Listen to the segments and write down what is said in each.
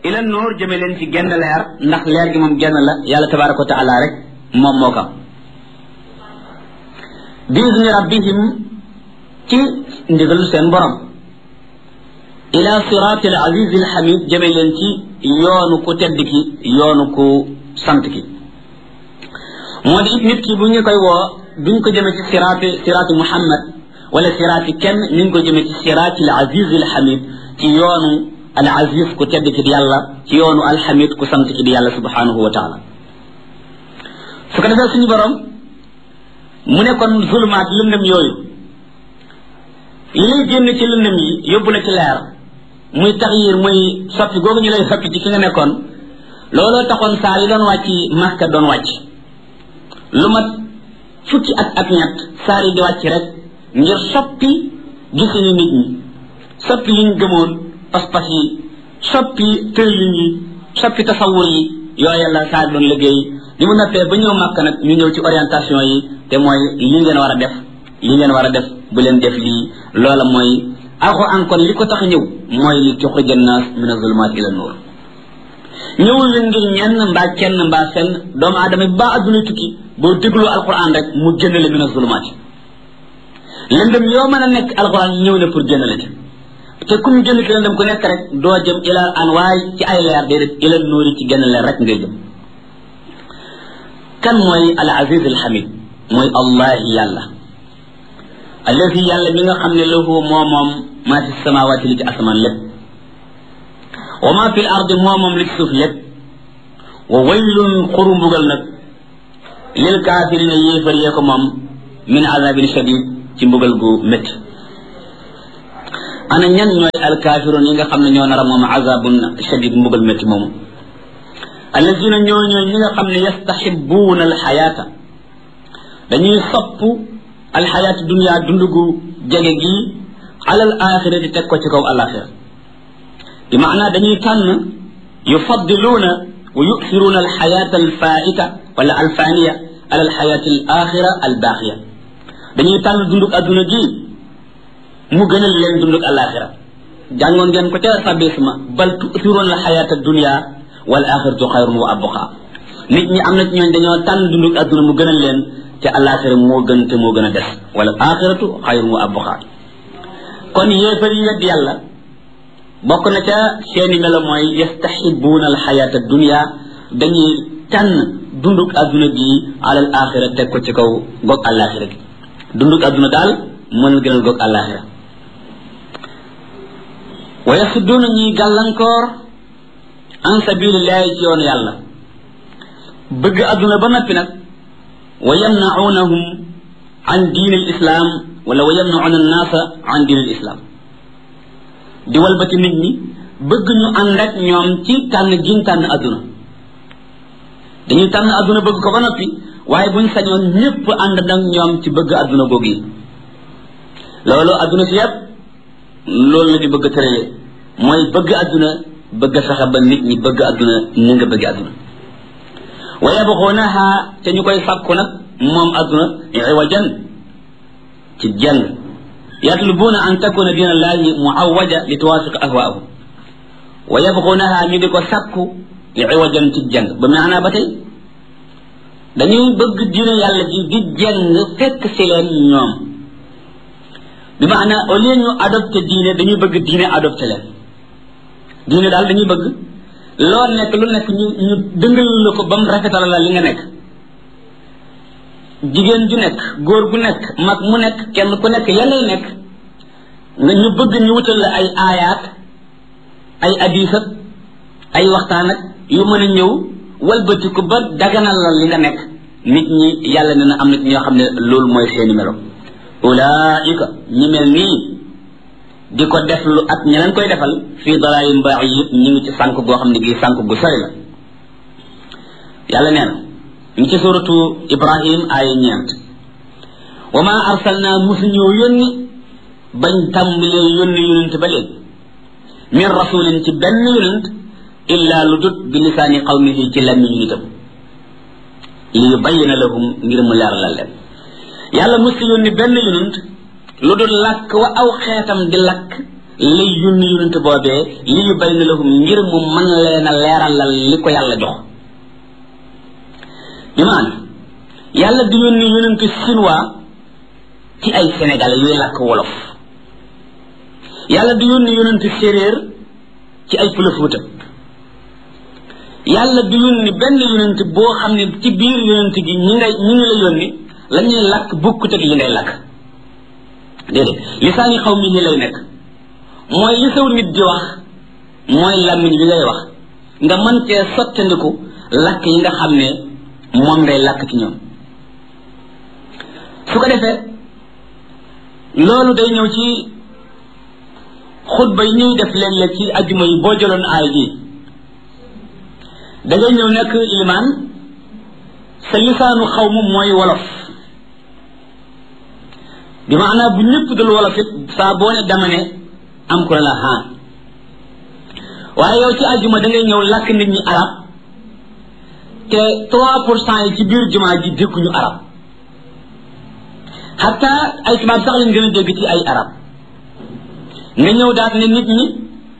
ila nuur jëme leen ci genn leer ndax leer gi moom genn la yàlla tabaraka wa taala rek moom moo kam biizni rabbihim ci ndigalu seen borom ila siraati al aziz al hamid jëme leen ci yoonu ku tedd ki yoonu ku sant ki moo di it nit ki bu ñu koy woo duñ ko jëme ci siraati muhammad wala siraati kenn ñu ngi ko jëme ci siraati al aziz al hamid ci yoonu al aziz ku tedd ki di yàlla ci yoonu al hamid ku sant ki di yàlla subhanahu wa taala su ko defee suñu borom mu ne kon zulumaat lëndëm yooyu li lay génn ci lëndëm yi yóbbu la ci leer muy taxyir muy soppi googu ñu lay soppi ci fi nga nekkoon looloo taxoon saar yi doon wàcc Makka doon wàcc lu mat fukki at ak ñett saar yi di wàcc rek ngir soppi gisini nit ñi soppi liñ gëmoon pas-pas yi soppi tërlin yi soppi tasawur yi yooyu la saar doon liggéey li mu noppee ba ñëw Makka nag ñu ñëw ci orientation yi te mooy li ngeen war a def li ngeen war a def bu leen def lii loola mooy alxuraan kon li ko tax ñëw mooy li tuxrija naas mina zulumaat ila nuur ñëwul la ngir ñenn mbaa kenn mbaa fenn doomu aadama bi ba adduna tukki boo déglu alxuraan rek mu génn la mina zulumaat lëndëm yoo mën a nekk alxuraan ñëw na pour génn la ci te ku ñu génn ci lëndëm ku nekk rek doo jëm ila anwaay ci ay leer déedéet ila nuur yi ci génn leer rek ngay jëm kan mooy al aziz al hamid mooy allahi yàlla allazi yàlla mi nga xam ne lahu moo moom maa fi samawaati li ci asamaan lépp wa maa fi l ardi moo moom li ci suuf lépp wa waylun xuru mbugal nag lil kaafirina yéefar yee ko moom min azabin shadid ci mbugal gu métti ana ñan ñooy al kaafiroon yi nga xam ne ñoo nar a moom azabun shadid mbugal métti moomu allazina ñoo ñi nga xam ne yastaxibuuna alxayaata dañuy sopp alxayaatu dunia dund gu jege gi alal axira di teg ko ci kaw alaxira bi maanaa dañuy tànn yufaddiluuna wa yusiruuna alxayaata alfaita wala alfaniya ala alxayaati alaxira albaaxiya dañuy tànn dundug adduna gi mu gënal leen dundug alaxira jàngoon ngeen ko ca sabisma bal tusiruuna alxayaata dunia wal axiratu xayrun wa abqa nit ñi am na ci ñooñ dañoo tànn dundug adduna mu gënal leen te alaxira moo gën te moo gën a des wala axiratu xayrun wa abqa kon yéefar yi wedd yàlla bokk na ca seeni melo mooy yastaxibuuna alxayaata dunia dañuy tànn dundug adduna gi alal axira teg ko ci kaw goog alaxira gi dundug adduna daal moo leen gënal goog alaxira wa yasudduuna ñuy gàllankoor an sabilillahi ci yoonu yàlla bëgg adduna ba noppi nag wa yamnaunahum an diin al islam wala wa yamnauna annaasa an diin al islam di walbati nit ñi bëgg ñu ànd ak ñoom ci tànn giñ tànn adduna dañuy tànn adduna bëgg ko ba noppi waaye buñ sañoon ñëpp ànd ak ñoom ci bëgg adduna googu yi loolu adduna si yëpp loolu la ñu bëgg tëralee mooy bëgg adduna bëgg fexe ba nit ñi bëgg adduna ni nga bëgg adduna wa yabghunaha te ñu koy sàkku nag moom adduna iwajan ci jàng yatlubuuna an takuna diina llahi muawaja li tuwafiq ahwaahum wa yabghunaha ñu di ko sàkku iwajan ci jàng ba maanaa ba tey dañuy bëgg diina yàlla ji di jàng fekk si leen ñoom bi maanaa au lieu ñu adopté diine dañuy bëgg diine adopté leen diine daal dañuy bëgg loo nekk lu nekk ñu dëngal la ko ba mu rafetal la li nga nekk jigéen ju nekk góor gu nekk mag mu nekk kenn ku nekk ya ngay nekk nga ñu bëgg ñu wutal la ay aayaat ay hadiisat ay waxtaan ak yu mën a ñëw walbati ko ba daganal la li nga nekk nit ñi yàlla ne na am na ci ñoo xam ne loolu mooy seeni melo ulaika ñi mel nii di ko def lu ak ñi leen koy defal fii dalaalin ba'iid ñu ngi ci sànk goo xam ne gii sànk gu sori la yàlla nee na ñu ci suratu ibrahim aaya 9 wa ma arsalna musuñoo yónni bañ tàmbalee yónni yonent ba léegi min rasulin ci benn yonent illa lu dut bi lisaani qawmihi ci làmmiñu nitam li yubayyina lahum ngir mu leeralal leen yàlla musu yónni benn yonent lu dul làkk wa aw xeetam di lakk lay yónni yonent boobee li yubayna lahum ngir mu mën leen a leeralal li ko yàlla jox bi maanaam yàlla di yónni yonent chinois ci ay sénégalais yuy làkk wolof yàlla di yónni yonent séeréer ci ay Pël Fuuta yàlla di yónni benn yonent boo xam ne ci biir yonent gi ñi la yónni la ñuy làkk bokkut ak yi ngay làkk déedéet lisaani xaw mi lay nekk mooy li saw nit di wax mooy làmmiñ bi ngay wax nga mën cee sottandiku làkk yi nga xam ne moom ngay làkk ci ñoom su ko defee loolu day ñëw ci xutba yi ñuy def léeg-léeg ci ajjuma yi boo jëloon aay ji da ngay ñëw nekk ilimaan sa lisaanu xaw mu mooy wolof bi maanaa bu ñëpp dul wolof it saa boo ne dama ne am ko la haan waaye yow ci ajjuma da ngay ñëw làkk nit ñi arab te 3% yi ci biir jumaa ji dégguñu arab hatta ay tubaab sax lañ gën a dégg ci ay arab nga ñëw daal ne nit ñi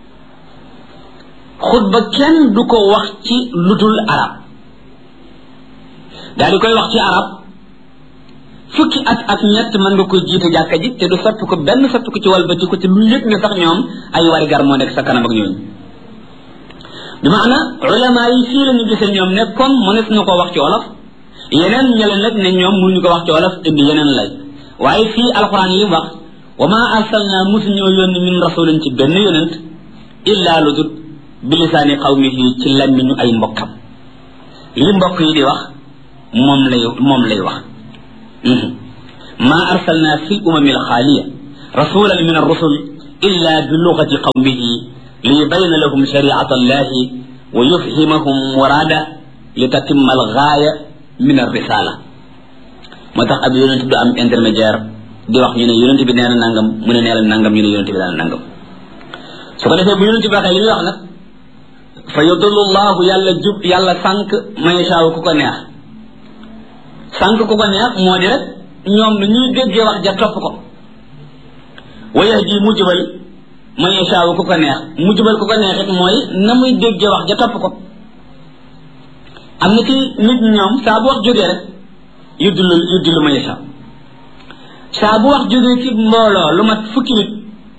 xutba kenn du ko wax ci ludul arab daal di koy wax ci arab fukki at ak ñett mën nga koy jiite jàkka ji te du soppi ko benn soppi ko ci walbati ko te lu yëg ne sax ñoom ay wari gar moo nekk sa kanam ak ñooñu bi maana ulama yi fii la ñu gisee ñoom ne comme mënees na ko wax ci wolof yeneen ñële nag ne ñoom mënuñu ko wax ci wolof indi yeneen lay waaye fii alquran li wax wa ma arsalna musuñoo yónni min rasulin ci benn yonent illa lu dut bilisaani qawmihi ci lammiñu ay mbokkam li mbokk yi di wax moom lay wax ma arsalna fi l-umami al-xaaliya rasulan min ar-rusul illa bi lugati qawmihi li yubayna lahum shari'ata allahi wa yufhimahum murada li tatimma al-gaaya min ar-risala moo tax ab yonent du am intermédiaire di wax ñu ne yonent bi nee na nangam mu ne nee na nangam ñu ne yonent bi nee na nangam su ko defee bu yonent bi waxee li muy wax nag fa yudillu llahu yàlla sànq man yashaaw ku ko neex sànq ku ko neex moo di rek ñoom nu ñuy déggee wax ja topp ko wa yahdi mu jubal man yashaaw ku ko neex mu jubal ku ko neex it mooy na muy déggee wax ja topp ko am na ci nit ñoom saa bu wax jógee rek yuddilu man yashaaw saa bu wax jógee ci mbooloo lu mat fukki nit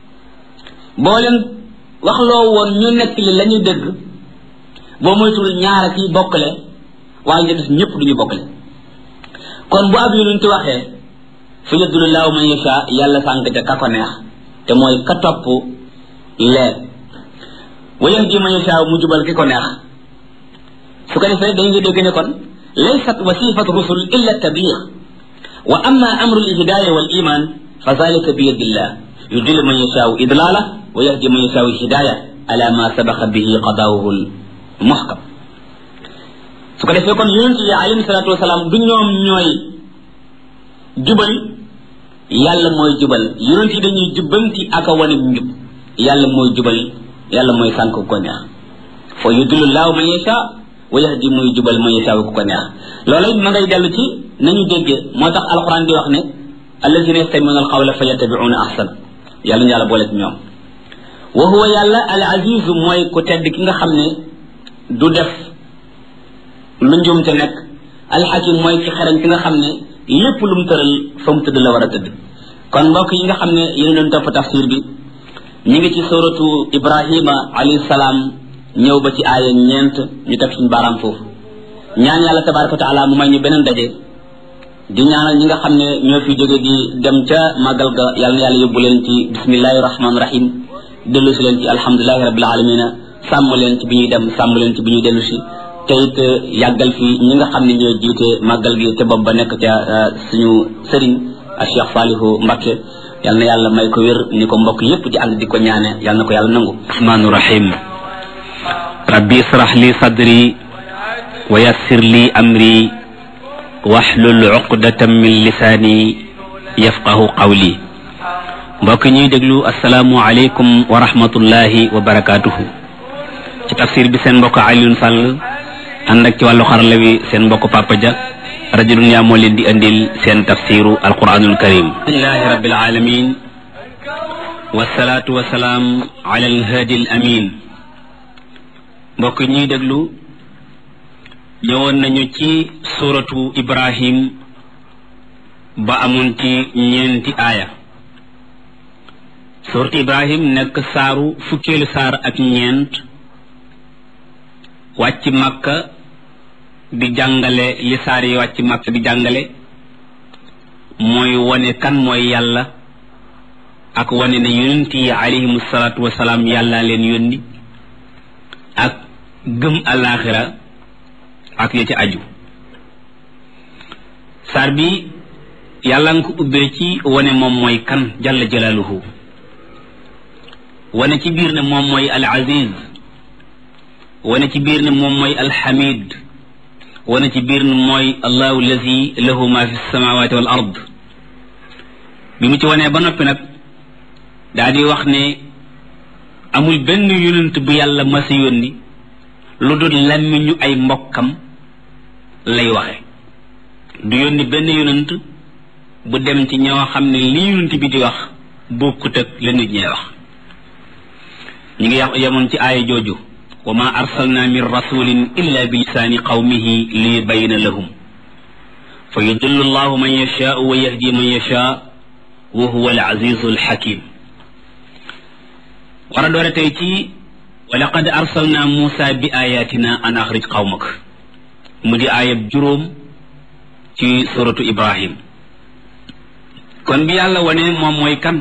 boo leen wax loo woon ñu nekk li la ñuy dégg boo moytul ñaara kii bokkale waaye ñu des ñëpp duñu bokkale kon bu ab yonent waxee fa yuddilu laahu man yashaa yàlla sànq te ka ko neex te mooy ka topp leer wa yahdi man yashaa mu jubal ki ko neex su ko defee dañu dégg ne kon laysat wasifatu rusul illa tabliix wa amma amru al-hidaaya wal iman fa zalika bi yadillah yudillu man yashaa idlaala wa yahdi man yashaa hidaaya ala ma sabaqa bihi qadaa'uhu al-muhkam su ko defee kon yonent yi alayhi salaatu wasalaam du ñoom ñooy jubal yàlla mooy jubal yonent yi dañuy jubbanti ak a wane njub yàlla mooy jubal yàlla mooy sànk ku ko neex fa yudillu laahu man yashaa wa yahdi muy jubal man yashaa ku ko neex loolu it ma ngay dellu ci nañu déggee moo tax alquran di wax ne allazina yastami'una alqawla fa yattabi'una ahsana yàlla ñu yàlla boole ci ñoom wa huwa yàlla al aziz mooy ku tedd ki nga xam ne du def lu njuumte nekk alxakim mooy ki xarañ ki nga xam ne lépp lu mu tëral fa mu tëdd la war a tëdd kon mbokk yi nga xam ne yéen doon topp tafsir bi ñu ngi ci suratu ibrahima alayhi salaam ñëw ba ci aaya 9 ñu teg suñu baaraam foofu ñaan yàlla tabaraka wa taala mu may ñu beneen daje di ñaanal ñi nga xam ne ñoo fi jóge di dem ca màggal ga yàlla na yàlla yóbbu leen ci bismillahi rahmaani rahim dellu si leen ci alhamdulilahi rabbil alamina sàmm leen ci bi ñuy dem sàmm leen ci bi ñuy dellu si te it yàggal fi ñi nga xam ne ñoo jiite màggal gi te bopp ba nekk ca suñu sëriñ a Cheikh Salihu Mbacké yal na yàlla may ko wér ni ko mbokk yépp di ànd di ko ñaane yal na ko yàlla nangu rahmaanu rahim rabbi israh li sadri wa yassir li amri wahlul uqdatan min lisaani yafqahu qawli mbokk ñuy déglu asalaamu aleykum wa rahmatullahi wa barakatuhu ci tafsir bi seen mbokk Alioune Sall ànd ak ci wàllu xarala wi seen mbokk Papa Dia rajo Dunya moo leen di andil seen tafsiru alquranul karim alhamdulillahi rabbil alamin والصلاة والسلام على الهادي الأمين mbokk ñuy déglu ñëwoon nañu ci suratu Ibrahim ba amoon ci ñeenti aaya suratu Ibrahim nekk saaru fukkeelu saar ak ñeent wàcc Makka di jàngale li saar yi wàcc Makka di jàngale mooy wane kan mooy yàlla ak wane ne yonent yi alayhimu salaatu wasalaam yàlla leen yónni ak gëm alaaxira ak ya ci aju saar bi yàlla nga ko ubbee ci wane moom mooy kan jalla jalaaluhu wane ci biir ne moom mooy al aziz wane ci biir ne moom mooy al hamid wane ci biir ne mooy allahu allazi lahu ma fi samawati wal ard bi mu ci wanee ba noppi nag daa di wax ne amul benn yonent bu yàlla masa yónni lu dul làmmiñu ay mbokkam lay waxe du yónni benn yonent bu dem ci ñoo xam ne li yonent bi di wax bokkut ak la nit ñee wax ñu ngi yemoon ci aaya jooju wa ma arsalna min rasulin illa bi lisaani qawmihi li yubayyina lahum fa yudillu llahu man yashaau wa yahdi man yashaa wa huwa al azizu al hakim war a doore tey ci wa laqad arsalna Muusa bi ayatina an axrij qawmak mu di aayab juróom ci suratu Ibrahim kon bi yàlla wane moom mooy kan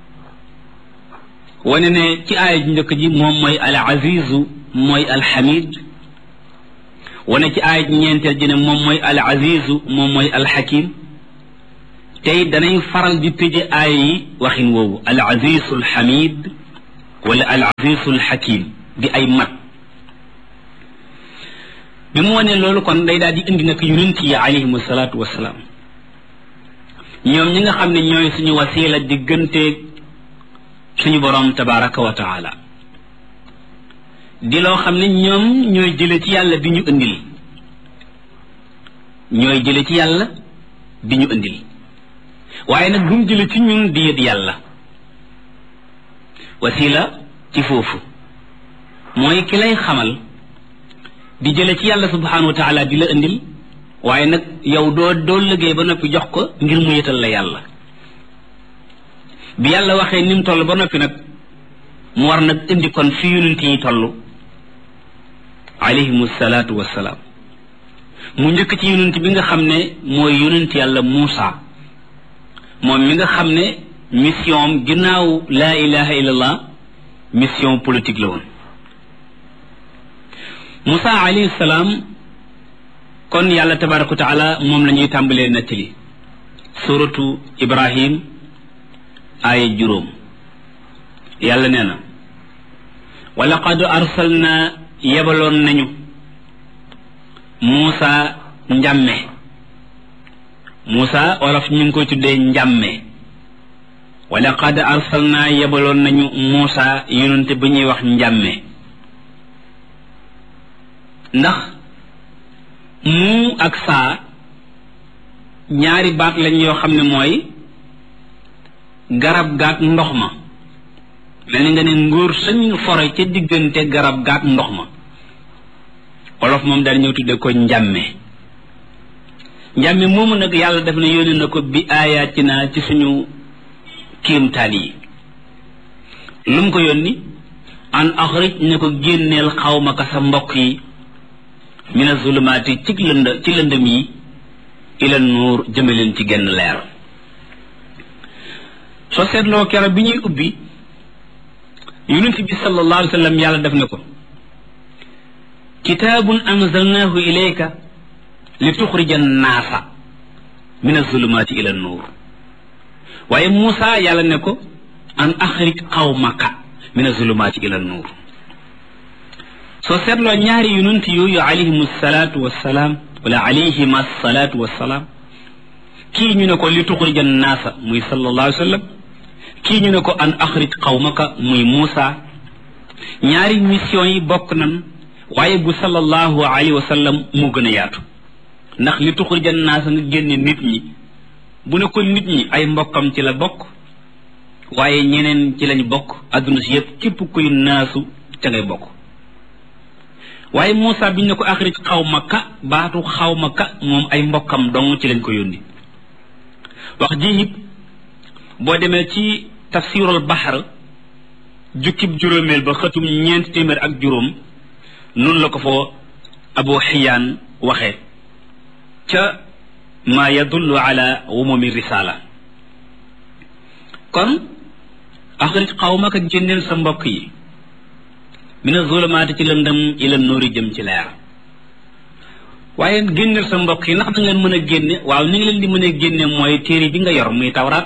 wane ne ci aaya ji njëkk ji moom mooy al azizu mooy al hamid wane ci aaya ji ñeenteel ji ne moom mooy al azizu moom mooy al hakim tey danañ faral di tëje aaya yi waxin woowu al azizu al hamid wala al azizul hakim di ay mat bi mu wane loolu kon day daal di indi nag yonent yi alayhimu salaatu wasalaam ñoom ñi nga xam ne ñooy suñu wasila digganteeg suñu borom tabaraka wa taala di loo xam ne ñoom ñooy jële ci yàlla di ñu indil ñooy jële ci yàlla di ñu indil waaye nag bu mu jële ci ñun di yët yàlla wasila ci foofu mooy ki lay xamal di jële ci yàlla subhanahu wa taala di la indil waaye nag yow doo liggéey ba noppi jox ko ngir mu yëtal la yàlla bi yàlla waxee ni mu toll ba noppi nag mu war nag indi kon fi yonent yi toll alayhimu salaatu wassalaam mu njëkk ci yonent bi nga xam ne mooy yonent yàlla Muusa moom mi nga xam ne mission ginnaaw laa ilaha illallah mission politique la woon Musa alayhi salaam kon yàlla tabaraka wa taala moom la ñuy tàmbalee nettali suratu Ibrahim aaya juróom yàlla nee na wa laqad arsalna yebaloon nañu Musa njàmme Musa wolof ñu ngi koy tuddee njàmme wa laqad arsalna yebaloon nañu Muusa yonente bu ñuy wax njàmme ndax mu ak saa ñaari baat lañ yoo xam ne mooy garab gaak ndox ma mel ni nga ne ngóor sañ fore ca diggante garab gaak ndox ma wolof moom daal ñëw tudde ko njàmme njàmme moomu nag yàlla def na yónni na ko bi ayatina ci suñu kéemtaan yi lu mu ko yónni an axrij ne ko génneel xawmaka sa mbokk yi mina zulumaati ci lëndëm yi ila nuur jëmaleen ci genn leer soo seetloo kero bi ñuy ubbi yonent bi sallallahu alayhi wa sallam yàlla def na ko kitaabun anzalnaahu ilayka li tuxrija annaasa mina zulumaati ila nuur waaye Muusa yàlla ne ko an axrij qawmaka min azulumaati ila nuur soo seetloo ñaari yonent yooyu alayhimu salaatu wassalaam wala alayhima salaatu wassalaam kii ñu ne ko li tuxrija naasa muy sallallahu alayhi wa sallam kii ñu ne ko an axrij qawmaka muy Muusa ñaari mission yi bokk nan waaye bu sallallahu alayhi wa sallam moo gën a yaatu ndax li tuxrija naasa nga génne nit ñi bu ne ko nit ñi ay mbokkam ci la bokk waaye ñeneen ci lañ bokk adduna si yëpp képp kuy naasu ca ngay bokk waaye Muusa biñ ne ko axrij xawmaka baatu xawmaka moom ay mbokkam dong ci lañ ko yónni wax ji it boo demee ci tafsirul baxar jukkib juróomeel ba xëtum 400 ak juróom noonu la ko foo abu xiyaan waxe ca ma yadullu ala umumi risala kon axrij xawmaka génneel sa mbokk yi mina zulumaati ci lëndëm ila nuuri jëm ci leer waaye génneel sa mbokk yi ndax da ngeen mën a génne waaw ni ngi leen di mën a génne mooy téere bi nga yor muy tawraat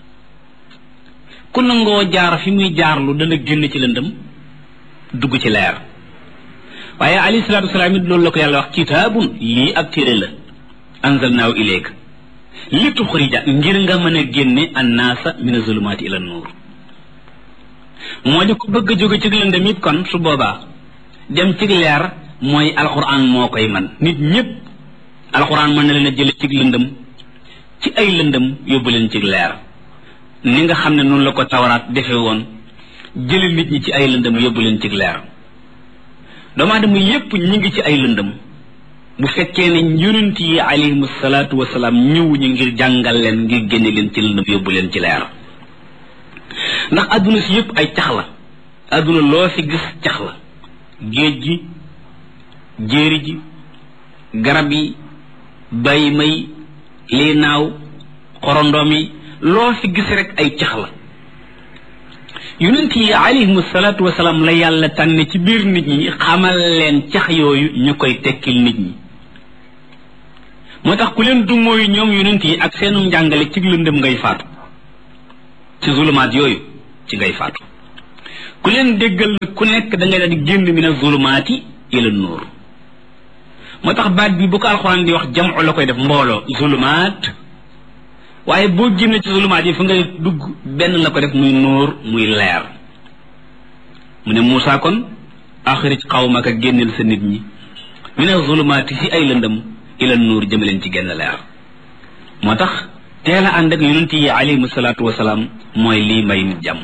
ku nangoo jaar fi muy jaarlu dana génn ci lëndëm dugg ci leer waaye alayhi salaatu wasalaam it loolu la ko yàlla wax kitaabun lii ab téere la anzalnaahu ilayka li tuxrija ngir nga mën a génne annaasa mina zulumaati ila nuur moo di ko bëgg a jóge ci lëndëm it kon su boobaa dem ci leer mooy alxuraan moo koy man nit ñëpp alxuraan mën na leen a jële ci lëndëm ci ay lëndëm yóbbu leen ci leer ni nga xam ne noonu la ko tawraat defe woon jële nit ñi ci ay lëndëm yóbbu leen ci leer doomu aadama yépp ñi ngi ci ay lëndëm bu fekkee ne yonent yi alayhimu salaatu wasalaam ñëwuñu ngir jàngal leen ngir génne leen ci lëndëm yóbbu leen ci leer ndax adduna si yépp ay cax la adduna loo fi gis cax la géej gi jéeri ji garab yi bay may lii naaw xorondoom yi loo fi gis rek ay cax la yonent yi alayhimu salaatu wasalaam la yàlla tànne ci biir nit ñi xamal leen cax yooyu ñu koy tekkil nit ñi moo tax ku leen du mooy ñoom yonent yi ak seenu njàngale ci lëndëm ngay faatu ci zulumaat yooyu ci ngay faatu ku leen déggal ku nekk da ngay daal di génn mina zulumaati ila nuur moo tax baat bi bu ko alxuraan di wax jamu la koy def mbooloo zulumaat waaye boo génne ci zulumaat yi fa ngay dugg benn la ko def muy nuur muy leer mu ne Muusaa kon axrij qawmaka génneel sa nit ñi mina zulumaati si ay lëndëm ila nuur jëmaleen ci genn leer moo tax teel a ànd ak yonent yi alayhimu salaatu wasalaam mooy lii may nit jàmm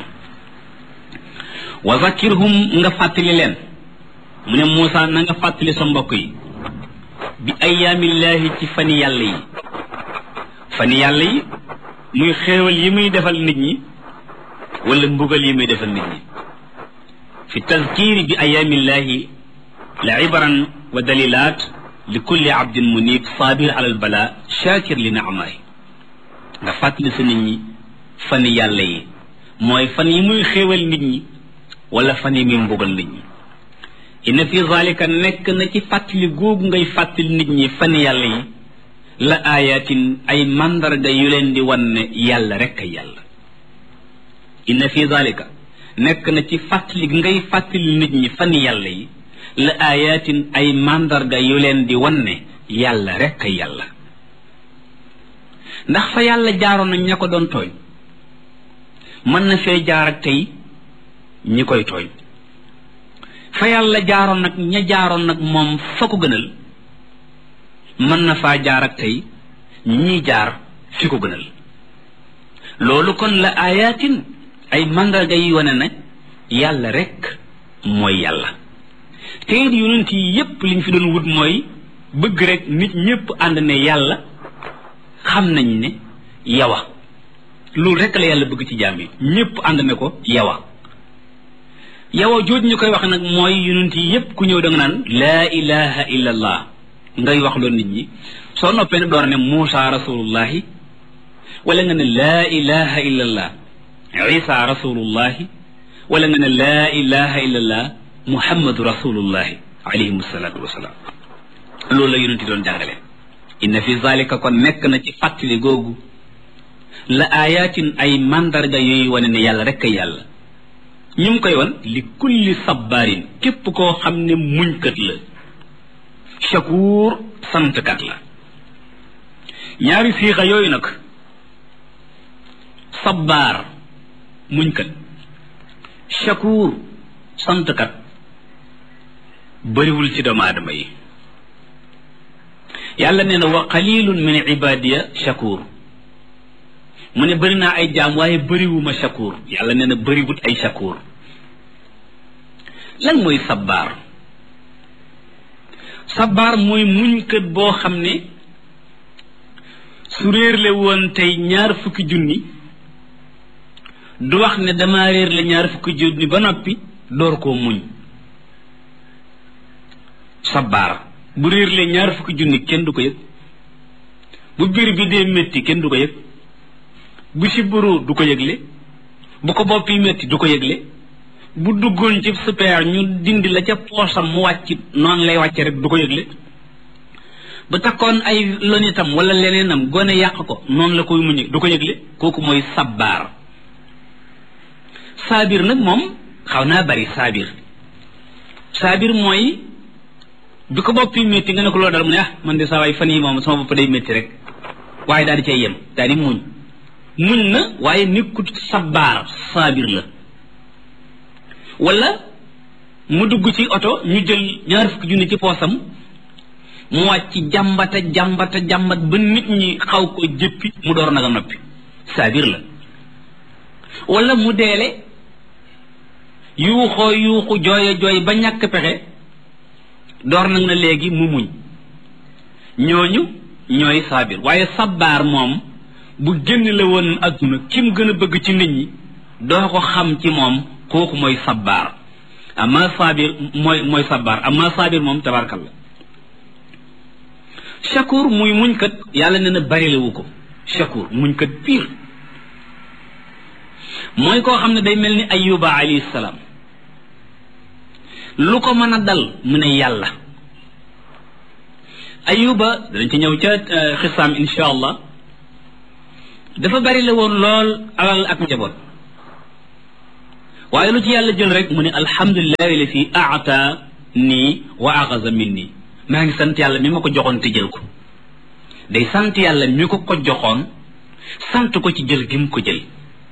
wa zakirhum nga fàttali leen mu ne Muusaa na nga fàttali sa mbokk yi bi ayaamillaahi ci fani yàlla yi fani yàlla yi muy xéewal yi muy defal nit ñi wala mbugal yi muy defal nit ñi fi tazkiri bi ayaamillaahi la ibran wa dalilaat li kulli abdin munib saabir ala albala shakir li naamaay nga fàttali sa nit ñi fani yàlla yi mooy fan yi muy xéewal nit ñi wala fan yi muy mbugal nit ñi inna fi zalika nekk na ci fàttali googu ngay fàttali nit ñi fani yàlla yi la ayatin ay mandarga yu leen di wan ne yàlla rek ay yàlla inna fi zalika nekk na ci fàttali ngay fàttali nit ñi fani yàlla yi la ayatin ay mandarga yu leen di wan ne yàlla rek ay yàlla ndax fa yàlla jaaroon nañ ña ko doon tooñ mën na fee jaar ak tey ñi koy tooñ fa yàlla jaaroon nag ña jaaroon nag moom fa ko gënal mën na faa jaar ak tey ñii jaar fi ko gënal loolu kon la ayatin ay mandarga yi wane ne yàlla rek mooy yàlla te it yonent yi yépp liñ fi doon wut mooy bëgg rek nit ñépp ànd ne yàlla xam nañ ne yawa loolu rek la yàlla bëgg ci jaam yi ñépp ànd ne ko yawa jooju ñu koy wax nag mooy yonent yi yépp ku ñëw da nga naan laa ilaha illa allah ngay wax loolu nit ñi soo noppee ne door ne Muusaa rasulullahi wala nga ne laa ilaha illa allah Isa rasulullahi wala nga ne laa ilaha illa allah Muhammadu rasulullahi alayhim salaatu wasalaam loolu la yonent yi doon jàngale inna fi zalika kon nekk na ci fàttali googu la ayatin ay mandarga yooyu wane ne yàlla rek ay yàlla ñu ngi koy wan li kulli sabbaarin képp koo xam ne muñkat la shakuur santkat la ñaari siixa yooyu nag sabbaar muñkat shakuur santkat bëriwul ci doomu aadama yi yàlla nee na wa qalilun min ibadiya shakuur mu ne bëri naa ay jaam waaye bëriwuma shakur yàlla nee na bëriwut ay shakur lan mooy sabbaar sabbaar mooy muñkat boo xam ne su réerle woon tey 20 junni du wax ne dama réerle 20 junni ba noppi door koo muñ sabbaar bu réerle 20 junni kenn du ko yëg bu biir bi dee métti kenn du ko yëg bu sibbiru du ko yëgle bu ko bopp yi métti du ko yëgle bu duggoon ci super ñu dindi la ca poosam mu wàcc noonu lay wàcce rek du ko yëgle bu takkoon ay lonitam wala leneenam gone yàq ko noonu la koy muñe du ko yëgle kooku mooy sabbaar saabir nag moom xaw naa bari saabir mooy bi ko bopp yi métti nga ne ko loolu dal mu ne man de saa waay fan yi moom sama bopp day métti rek waaye daal di cay yem daal di muñ na waaye nekkut sabbaar saabir la wala mu dugg ci oto ñu jël 20 junni ci poosam mu wàcc jàmbat ba nit ñi xaw ko jëppi mu door nag a noppi saabir la wala mu deele yuuxu jooy ba ñàkk pexe door nag na léegi mu muñ ñooñu ñooy saabir waaye sabbaar moom bu génn la woon adduna kim gën a bëgg ci nit ñi doo ko xam ci moom kooku mooy sabbaar amma saabir mooy sabbaar amma saabir moom tabarkalla shakur muy muñkat yàlla nee na barilewu ko shakur muñkat piir mooy koo xam ne day mel ni ayuba alayhi salaam lu ko mën a dal mu ne yàlla ayuba danañ ci ñëw ca xisaam insha allah dafa bari la woon lool alal ak njaboot waaye lu ci yàlla jël rek mu ne alhamdulillahi la fi aata nii wa axasa min nii maa ngi sant yàlla mi ma ko joxoon te jël ko day sant yàlla mi ko joxoon sant ko ci jël gi mu ko jël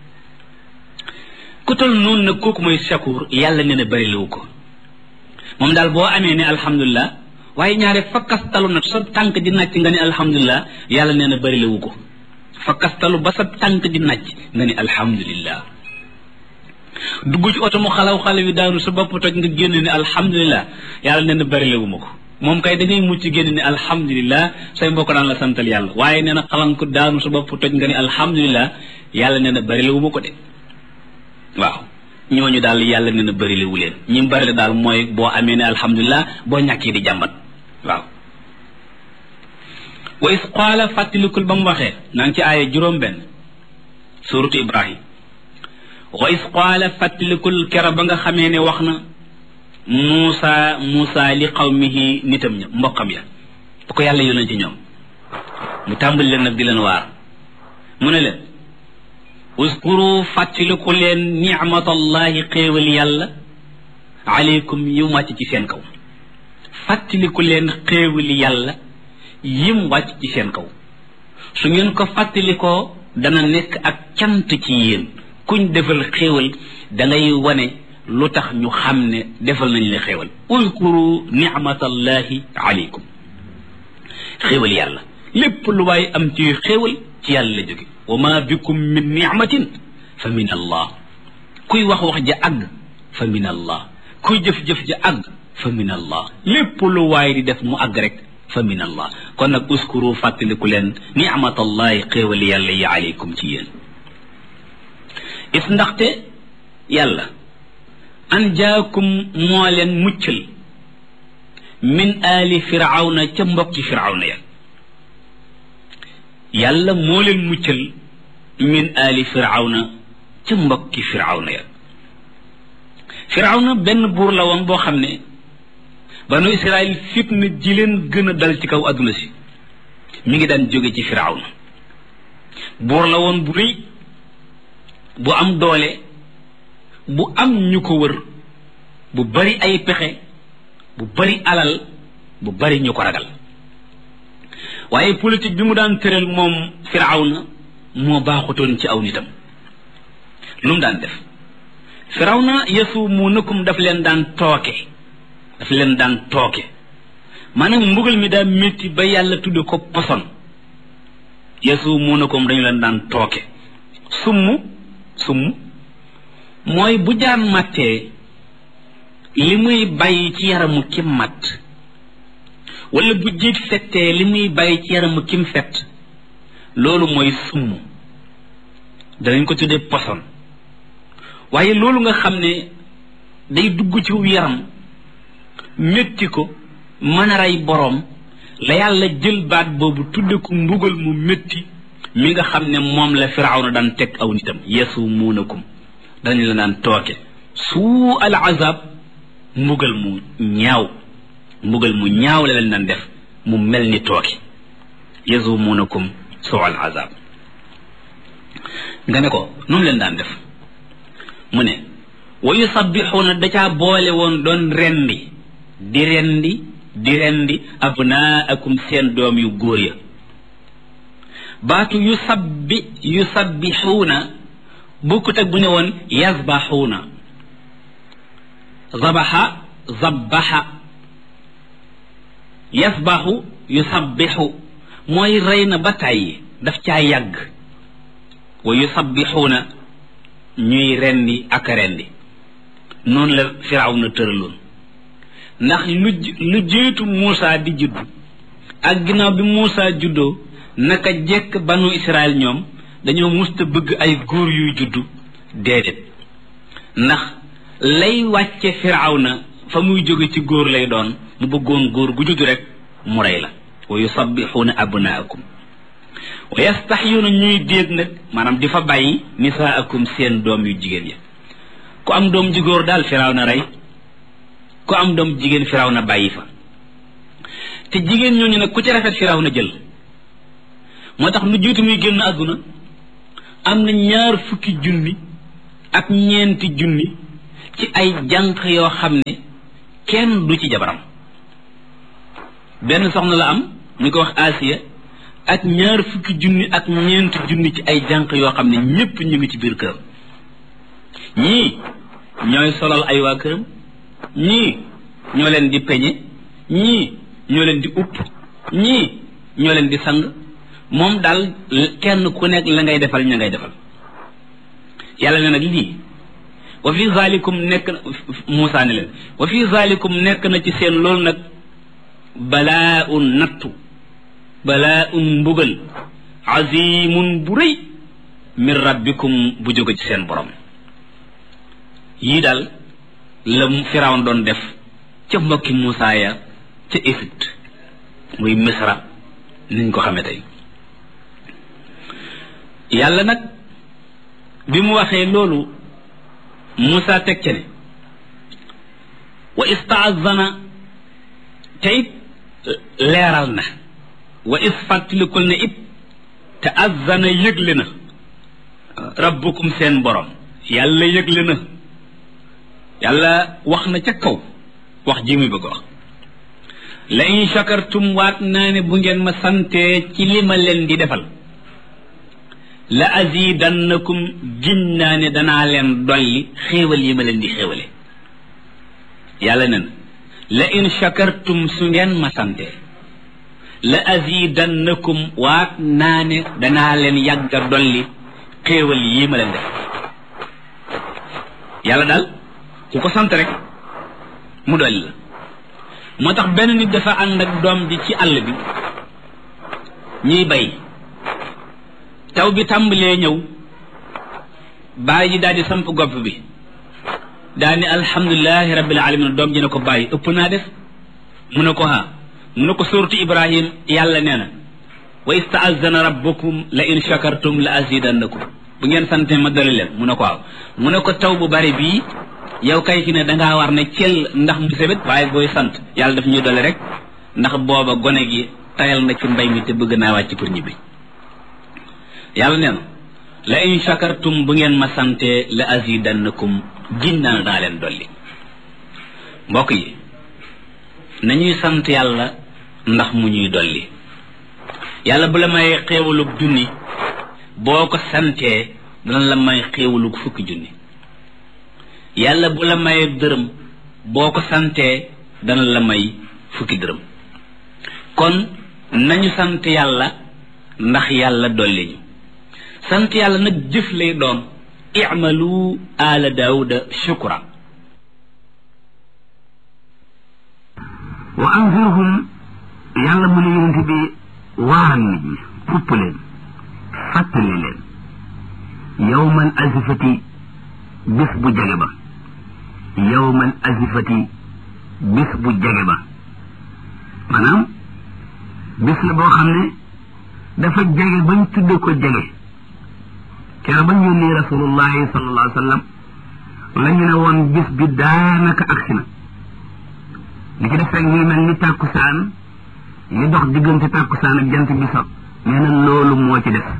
ku tol noonu nag kooku mooy shakur yàlla nee na bari lawu ko moom daal boo amee ne alhamdulilah waaye ñaare fakkastalu nag sa tànk di nàcc nga ne alhamdulilah yàlla nee na bari lawu ko fakkastalu ba sa tànk di nàcc nga ne alhamdulilah dugg ci oto mu xalaw yi daanu sa bopp toj nga génn ne alhamdulilah yàlla nee na bari lawu ma ko moom kay da ngay mucc génn ne alhamdulilah say mbokk daan la santal yàlla waaye nee na xalan ko daanu sa bopp toj nga ne alhamdulilah yàlla nee na bari lawu ma ko de waaw ñooñu daal yàlla nee na bari lawu leen ñi bari la daal mooy boo amee ne alhamdulilah boo ñàkkee di jàmbat waaw wa is qaala fàttalikul ba mu waxee naa ngi ci aaya 6 suratu ibrahim wa is qaala fàttalikul kera ba nga xamee ne wax na Muusa li qawmihi nitam ña mbokkam ya bu ko yàlla yónnee ci ñoom mu tàmbali leen nag di leen waar mu ne leen uskuru fàttaliku leen nicmatallahi xéewal yàlla aleykum yu wàcc ci seen kaw fàttaliku leen xéewali yàlla yim wàcc ci seen kaw su ngeen ko fàttalikoo dana nekk ak cant ci yéen kuñ defal xéewal da ngay wane lu tax ñu xam ne defal nañ la xéewal uskuru nicmatallahi aleykum xéewal yàlla lépp lu waay am ci xéewal ci yàlla la jóge wa ma bikum min nicmatin fa min allah kuy wax ja àgg fa min allah kuy jëf-jëf ja àgg fa min allah lépp lu waay di def mu àgg rek fa min allah kon nag uskuru fàttaliku leen nicmatallahi xéewal yàlla yi aleykum ci yéen is ndaxte yàlla an jaakum moo leen muccal min aali firawna ca mbokki firawna ya yàlla moo leen muccal min aali firawna ca mbokki firawna ya firawna benn buur la woon boo xam ne banu israil fitna ji leen gën a dal ci kaw adduna si mi ngi daan jóge ci firawna buur la woon bu rëy bu am doole bu am ñu ko wër bu bari ay pexe bu bari alal bu bari ñu ko ragal waaye politique bi mu daan tëral moom firawna moo baaxutoon ci aw nitam lu mu daan def firawna yasumunakum daf leen daan tooke maanaam mbugal mi daa métti ba yàlla tudde ko poson yasumunakum dañu leen daan tooke summ mooy bu jaan màttee li muy bàyyi ci yaramu kim matt wala bu jiit fettee li muy bàyyi ci yaramu kim fett loolu mooy summ danañ ko tuddee poson waaye loolu nga xam ne day dugg ci yaram métti ko mën a rey boroom la yàlla jël baat boobu tudde ko mbugal mu métti mi nga xam ne moom la firawna daan teg aw nitam yasumuunakum dañ la daan tooke suu al azab mbugal mu ñaaw la leen daan def mu mel ni tooke yasumuunakum suu al azab nga ne ko noonu leen daan def mu ne wa yusabbixuuna da caa boole woon doon di rendi abnaakum seen doom yu góor ya baatu yusabbixuuna bokkut ak bu ne woon yazbaxuuna zabbaxa yazbaxu yusabbixu mooy rey na ba tàyyi daf caa yàgg wa yusabbixuuna ñuy rendi ak rendi noonu la firawna tëraloon ndax lu jiitu Muusa di juddu ak ginnaaw bi Muusa juddoo naka jekk banu Israël ñoom dañoo musta bëgg ay góor yuy juddu déedéet ndax lay wàcce firawna fa muy jóge ci góor lay doon mu bëggoon góor gu juddu rek mu rey la wa yusabbixuuna abnaakum wa yastaxyuuna ñuy déeg nag maanaam di fa bàyyi nisaakum seen doom yu jigéen ya ku am doom ji góor daal firawna rey ku am doom jigéen firawna bàyyi fa te jigéen ñooñu nag ku ci rafet firawna jël moo tax lu jiitu muy génn àdduna am na 20 junni ak 4 junni ci ay jànq yoo xam ne kenn du ci jabaram benn soxna la am ñu ko wax Asiya ak 20 junni ak 4 junni ci ay jànq yoo xam ne ñépp ñu ngi ci biir këram ñii ñooy solal ay waa këram ñii ñoo leen di peñe ñii ñoo leen di upp ñii ñoo leen di sang moom daal kenn ku nekk la ngay defal ña ngay defal yàlla ne nag lii wa fi zalikum nekk Muusaa ne leen wa fi zalikum nekk na ci seen loolu nag balaaun nattu balaaun mbugal azimun bu rëy min rabbikum bu jóge ci seen borom yii daal la Firawna doon def ca mbokki Muusaa ya ca Égypte muy Misra niñ ko xamee tey yàlla nag bi mu waxee loolu Muusaa teg ca ne wa istaazana te it leeral na wa is fàttalikul ne it te azana yëgle na rabbukum seen borom yàlla yëgle na yàlla wax na ca kaw wax ji muy bëgg wax la in shakartum waat naa ne bu ngeen ma santee ci li ma leen di defal la azidannakum giñ naa ne danaa leen dolli xéewal yi ma leen di xéewale yàlla nen la in shakartum su ngeen ma santee la azidannakum waat naa ne danaa leen yàgga dolli xéewal yi ma leen def yàlla daal ku ko sant rek mu dolli la moo tax benn nit dafa ànd ak doom ji ci àll bi ñuy bay taw bi tàmbalee ñëw baay ji daal di samp gopp bi daal ni alhamdulilahi rabbil alamin doom ji ne ko bàyyi ëpp naa def mu ne ko mu ne ko suuratu Ibrahim yàlla nee na wa istaazana rabbukum la in shakartum la azidannakum bu ngeen sante ma dolli leen mu ne ko waaw mu ne ko taw bu bari bii yow kay fi ne dangaa war ne cel ndax mu sebet waaye booy sant yàlla daf ñuy dolli rek ndax booba gone gi tayal na ci mbay mi te bëgg naa wàcc pour ñibbi yàlla nee na la in shakartum bu ngeen ma sante la azidannakum giñ naa daa leen dolli mbokk yi nañuy sant yàlla ndax mu ñuy dolli yàlla bu la may xéewalug junni boo ko santee dana la may xéewalug 10 junni yàlla bu la may dërëm boo ko santee dana la may 10 dërëm kon nañu sant yàlla ndax yàlla dolli ñu sant yàlla nag jëf lay doon i'malu ala daawuda shukra wa anzirhum yàlla mu ne yonente bi waaral nit ñi pupp leen fàttali leen yawmal azifati bis bu jege ba yawmal azifati bis bu jege ba maanaam bis la boo xam ne dafa jege bañ tudde ko jege keroog bañ yónnee rasulullahi sallallahu alayhi wa sallam la ñu ne woon bis bi daanaka agsi na li ci def rek muy mel ni tàkkusaan li dox diggante tàkkusaan ak jant bi so nee na loolu moo ci def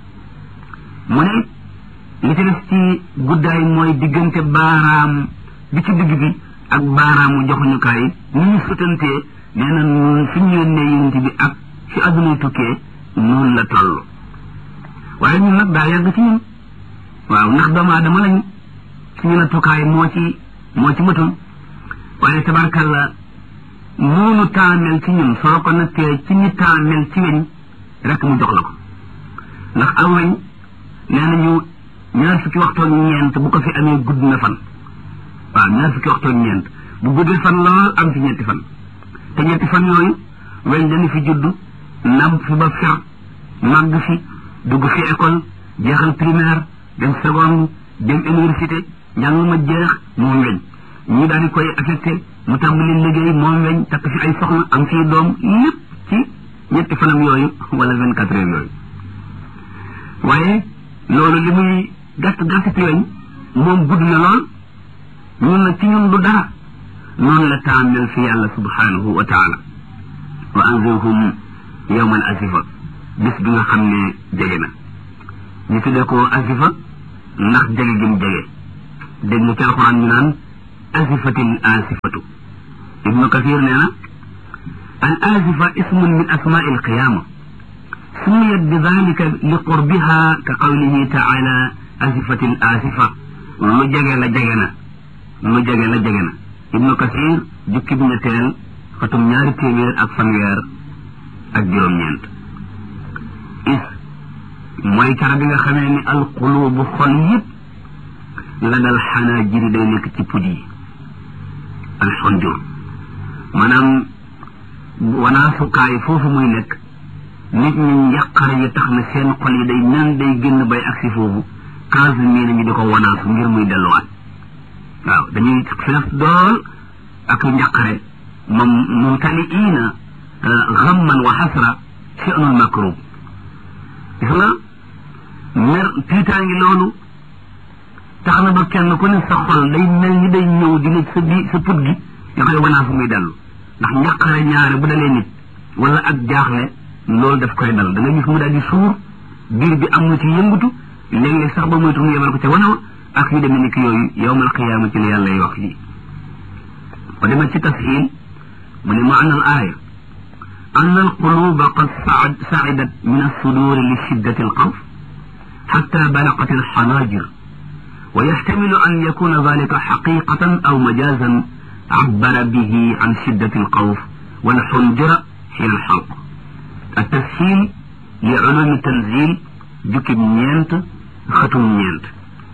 mu ne li ci def ci guddaay mooy diggante baaraam bi ci digg bi ak baaraamu joxuñukaay ni ñu sutantee nee na noonu fi ñu yónnee yonent bi ak fi adduna tukkee noonu la toll waaye ñun nag daa yàgg ci ñun waaw ndax doomu aadama lañu suñu nattukaay moo ci matul waaye tabarkalla noonu taamel ci ñun soo ko nattee ci ñi taamel ci weñ rek mu jox la ko ndax aw weñ nee nañu 20 waxtu ak ñeent bu ko fi amee gudd na fan waaw 20 waxtu ak ñeent bu guddee fan lool am ci ñetti fan te ñetti fan yooyu weñ dañu fi judd namp fi ba fer màgg fi dugg fi école jeexal primaire dem seconde dem université njàng ma jeex moom weñ ñu daal di koy affecté mu tàmbali liggéey moom weñ takk fi ay soxna am fii doom lépp ci ñetti fanam yooyu wala 24 heures yooyu waaye loolu li muy gàtt ci weñ moom gudd na lool ñun nag ci ñun du dara noonu la taamel fi yàlla subhanahu wa taala wa anzirhum yawmal azifa bis bi nga xam ne jege na ñu tuddee ko azifa ndax jege gi mu jege dégg nga ci alxuraan ñu naan azifatil asifatu ibnu kathir nee na al azifa ismun min asmaai alqiyama sumiyat bi dalika li qurbiha ka qawlihi taala azifatil asifa lu jege la jege na lu jege la jege na ibnu kathir jukki bi ñetteel xatum 200 ak fanweer ak juróom-ñeent is mooy cara bi nga xamee ni alqulubu xol yëpp la dal xanaa jiri day nekk ci pud yi alxonjur maanaam wanaasukaay foofu muy nekk nit ñi njàqare yi tax na seen xol yi day nan day génn bay agsi foofu 15 mille ñu di ko wanaasu ngir muy delluwaat waaw dañuy fees dool ak njàqare mumtaliina xamman wa xasra fi'lul makrub gis nga mer tiitaangi loolu tax na ba kenn ku ne sa xol day mel ni day ñëw di nekk sa put gi nga koy wanaasu muy dellu ndax njàqare ñaare bu dalee nit wala ak jaaxle loolu daf koy dal da nga gis mu daal di suur biir bi am na ci yëngutu léeg-léeg sax ba moytu mu yebal ko ca wanaw ak yu demee ni ki yooyu yawmal qiyaama ci la yàlla lay wax yi ba dema ci tasxiil mu ne maana al aaya أن القلوب قد صعدت من الصدور لشدة الخوف حتى بلغت الحناجر ويحتمل أن يكون ذلك حقيقة أو مجازا عبر به عن شدة الخوف والحنجرة حين الحلق التسهيل لعلوم التنزيل جكب نينت ختم نينت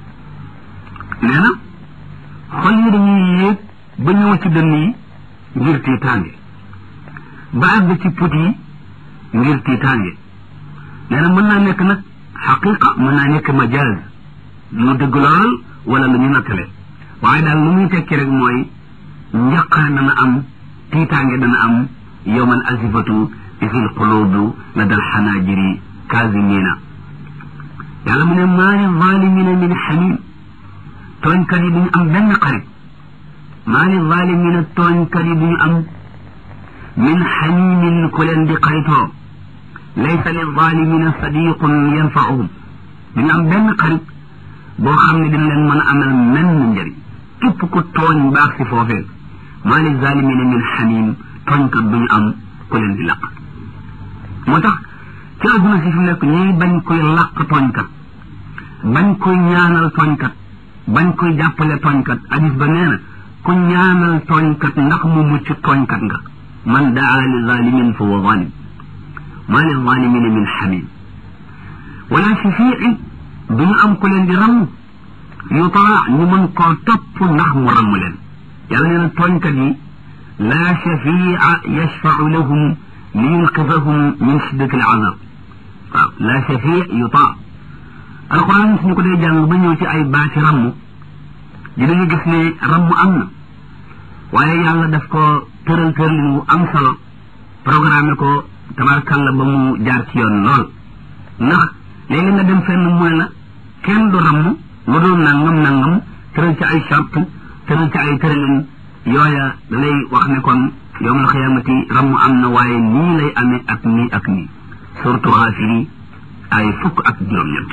لأن خلي دنيا بنيوة دنيا جرتي تاني ba àgg ci put yi ngir tiitaange nee na mën naa nekk nag xaqiqa mën naa nekk majaaz lu dëgg lool wala lu ñu nattale waaye daal lu muy tekki rek mooy njaqare dana am tiitaange dana am yawmal azifatu isil qulubu la dal xanaajiri kaazimina yàlla mu ne maa li zalimina min xamim tooñkat yi duñu am benn xarit maa li zalimina tooñkat yi duñu am من حميم كلن بقريتو ليس للظالمين صديق ينفعهم من أم بن قريب بو خامني دين لن من عمل من نجري كيب كو توñ باخ سي فوفل ما للظالمين من حميم توñ كات بن ام كلن دي لاق موتاخ ci aduna ci fi nek ñi bañ koy laq toñ kat bañ koy ñaanal toñ kat bañ koy jappalé toñ kat hadith ba neena ku ñaanal toñ kat ndax mu mucc toñ kat nga من دعا للظالمين فهو ظالم ما للظالمين من حميم wala shafiin duñu am ku leen di ramm yutaa ñu mën koo topp ndax mu ramm leen yàlla nee na tooñkat yi laa shafia yashfau lahum li yunqidahum min shiddati al azab waaw laa shafia yutaa alquran suñu ko dee jàng ba ñëw ci ay baati ramm dinañu gis ne ramm am na waaye yàlla daf ko tëral tëralin wu am solo programme ko tabarkalla ba mu jaar ci yoon lool ndax léegi nga dem fenn mooy la kenn du ramm lu dul nangam tëral ci ay charte tëral ci ay tëralin yooya da lay wax ne kon yawmal xiyaamati ramm am na waaye nii lay amee ak nii ak nii surtout Gaafir ay fukk ak juróom-ñett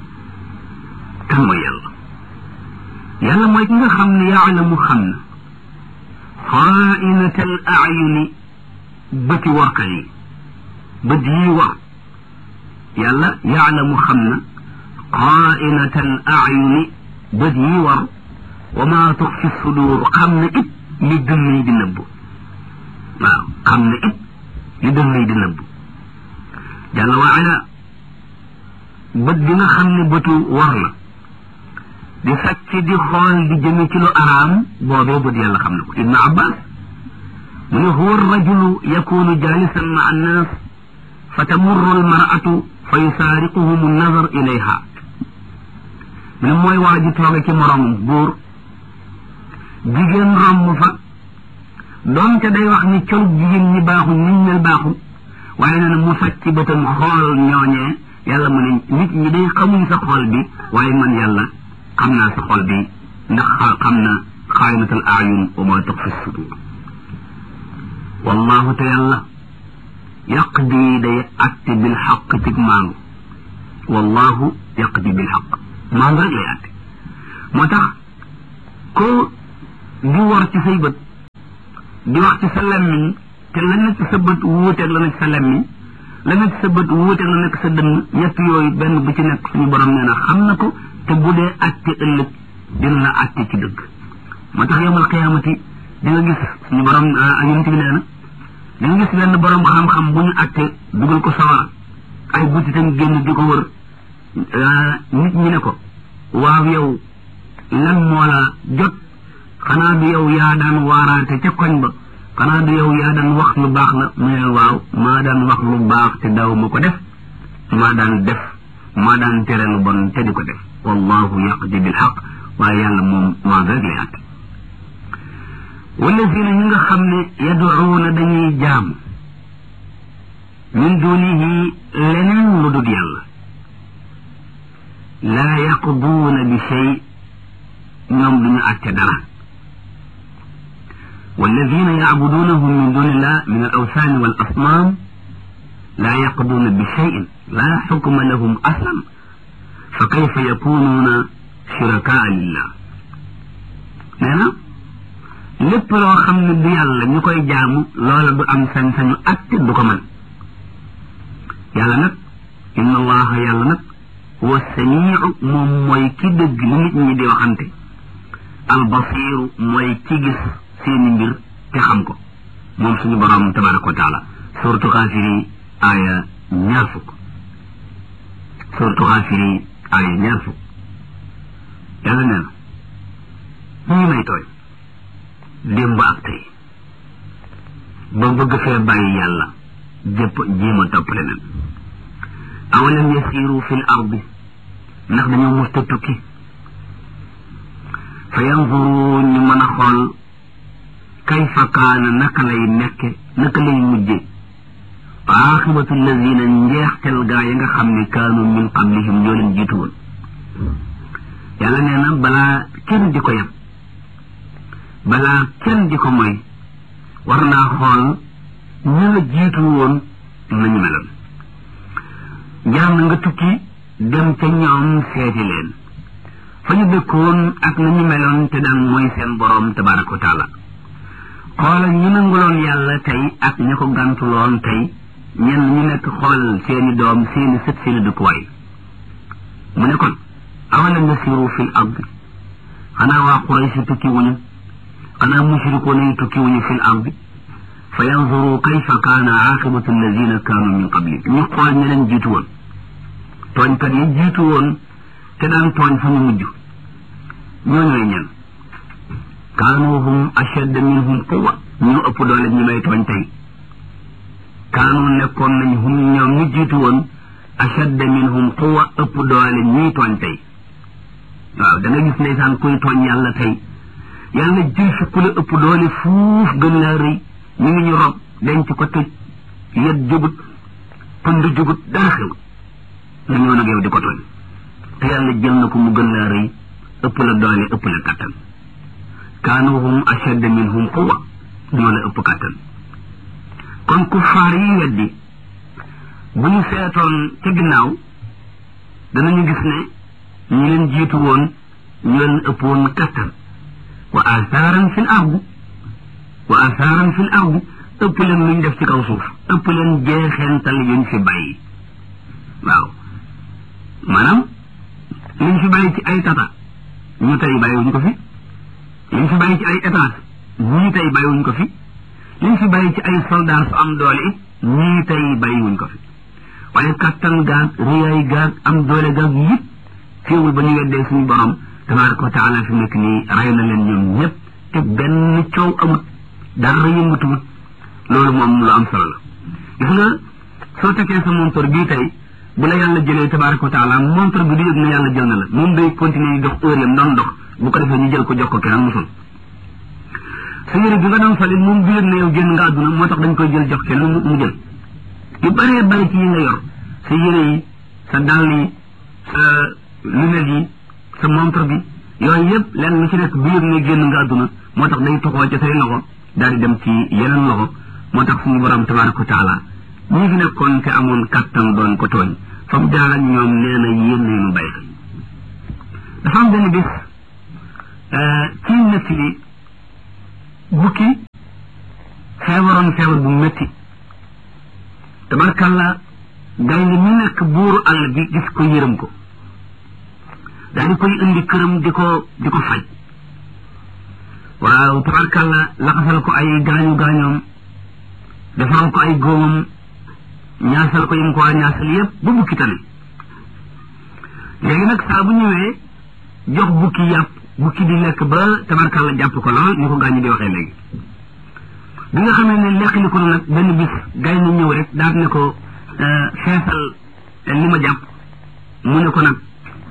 kan mooy yàlla mooy ki nga xam ne yaalamu xam na xaainatal ayuni bëti warkat yi bët yi war yàlla yaalamu xam na xaainatal ayuni bët yi war wa maa tuxfi sudur xam na it li dënn yi di nëbb waaw xam na it li dënn yi di nëbb jàlla wa ala bët bi nga xam ne bëtu war la di sàcc di xool di jëme ci lu araam boobee bët yàlla xam na ko ibnu abbas mu ne huwa rajulu yakunu jalisan ma annas fa tamurru almaratu fa yusaariquhum annazar ilayha mu ne mooy waa ji tooge ci moroomam góor jigéen romb fa doonte day wax ni col jigéen ñi baaxul niñ mel baaxul waaye nee na mu sàcc bëtam xool ñooñee yàlla mu ne nit ñi day xamuñ sa xool bi waaye man yàlla xam naa sa xol bi ndax xam na xaayinatul ayun wa ma tuxfi sudur wallahu te yàlla yaqdi day atte bil xaq cig maangu wallahu yaqdi bil xaq maangu rek lay atte moo tax ko di war ci say bët di wax ci sa lemmiñ te la nekk sa bët wuuteeg la nekk sa lemmiñ la nekk sa bët wuuteeg la nekk sa dënn ñett yooyu benn bu ci nekk suñu borom nee na xam na ko te bu dee atte ëllëg dina la atte ci dëgg moo tax yawmal qiyaamati di nga gis suñu borom yonent bi nee na di nga gis benn borom xam-xam bu ñu atte dugal ko sawara ay butitam génn di ko wër nit ñi ne ko waaw yow lan moo la jot xanaa du yow yaa daan waaraate ca koñ ba xanaa du yow yaa daan wax lu baax la mu ne waaw maa daan wax lu baax te daaw ma ko def maa daan tere lu bon te di ko def wallahu yaqdi bil xaq waaye yàlla moom maa rek lay àtte wallazina ñi nga xam ne yaduuna dañuy jaam min dunihi leneen lu dul yàlla laa yaqduuna bi shay ñoom duñu àtte dara والذين يعبدونهم من دون الله من الأوثان والأصنام لا يقضون بشيء لا حكم لهم أصلا فكيف يكونون شركاء لله نانا lépp loo xam ne du yàlla ñu koy jaamu loola du am sañ-sañu atte du ko man yàlla nag inna allaha yàlla nag huwa samiu moom mooy ki dëgg li nit ñi di waxante albasiru mooy ki gis seeni mbir te xam ko moom suñu borom tabaraka wa taala suratu Gaafiri aaya 20 suratu Gaafiri aaya 20 yàlla nee na ñu may tooy démb ak tey ba bëgg fee bàyyi yàlla jéem a topp leneen awalam yasiru fi l ardi ndax dañoo musta tukki fa yanzuru ñu mën a xool kayfa kaana naka lay nekke naka lay mujje aaxibatu allazina njeextel gaa yi nga xam ne kaanu min qablihim ñoo leen jiitu woon yàlla nee na balaa kenn di ko yab balaa kenn di ko moy war naa xool ñu la jiitu woon nañu meloon jaam nga tukki dem ca ñoom seeti leen fa ñu dëkkoon ak nañu meloon te daan mooy seen boroom tabaraka wa taala xoolal ñu nanguloon yàlla tey ak ña ko gantuloon tey ñenn ñu nekk xool seeni doom seeni sët seeni dëkkuwaay mu ne kon awalam yasiru fil ardi xanaa waa Quraysh tukki wuñu xanaa mushrikoon yi tukki wuñu fil ardi fa yanzuru kayfa kaana aaqibatu allazina kaanu min qabli ñu xool ña leen jiitu woon tooñkat yi jiitu woon te daan tooñ fa ñu mujj ñooñooy ñan kaanu hum ashadda minhum quwwa ñu ëpp doole ñi may tooñ tey kaanu nekkoon nañ hum ñoom ñu jiitu woon ashadda minhum quwwa ëpp doole ñii tooñ tey waaw da nga gis ndeysaan kuy tooñ yàlla tey yàlla jël fi ku la ëpp doole fuuf gën laa rëy ñu ngi ñu rob denc ko tëj yet jógut pënd jógut dara xew nga ñëw nag yow di ko tooñ te yàlla jël na ko mu gën laa rëy ëpp la doole ëpp la kattan kaanu hum ashadda minhum quwwa ñoo la ëpp kattan kon kuffaar yi weddi bu ñu seetoon ca ginnaaw danañu gis ne ñu leen jiitu woon ñu leen ëpp woon kattan wa asaaran fil ardi ëpp leen luñ def ci kaw suuf ëpp leen jeexeental yuñ fi bàyyi waaw maanaam liñ fi bàyyi ci ay tata ñu tey bàyyiwuñ ko fi liñ fi bàyyi ci ay étage ñii tey bàyyiwuñ ko fi liñ fi bàyyi ci ay soldat su am doole it ñii tey bàyyiwuñ ko fi waaye kattan gaag riyaay gaag am doole gaag yëpp féewul ba ñu weddee suñu borom tabaraka wa taala fi nekk nii rey na leen ñoom ñëpp te benn coow amut dara yëngatuwut loolu moom lu am solo la gis nga soo tekkee sa montor bii tey bu la yàlla jëlee tabaraka wa taala montor bi du yëg ne yàlla jël na la moom day continuer di dox heure yam doon dox bu ko defee ñu jël ko jox ko keneen musul sa yére bi nga doon solit moom du yëg ne yow génn nga àdduna moo tax dañ koy jël jox kenn mu jël yu bëree bëri ci yi nga yor sa yére yi sa dàll yi sa lunette yi sa montre bi yooyu yëpp lenn lu ci nekk du yëg ne génn nga àdduna moo tax day toxoo ca say loxo daal di dem ci yeneen loxo moo tax suñu borom tabaraka wa taala ñi fi nekkoon te amoon kattan doon ko tooñ fa mu jaar ak ñoom nee na yéen ñu bay dafa am benn bis ci netti li bukki feebaroon feebar bu métti tabarkalla gaynde mi nekk buuru àll bi gis ko yërëm ko daal di koy indi këram di ko faj waaw tabarkalla laxasal ko ay gaañoom defaral ko ay góomam ñaasal ko yim ko waa ñaasal yëpp ba bukki tane léegi nag saa bu ñëwee jox bukki yàpp bukki di lekk ba tabarkalla jàpp ko lool ñu ko gaañu di waxee léegi bi nga xamee ne lekk li ko nag benn bis gay na ñëw rek daal ne ko feesal li ma jàpp mu ne ko nag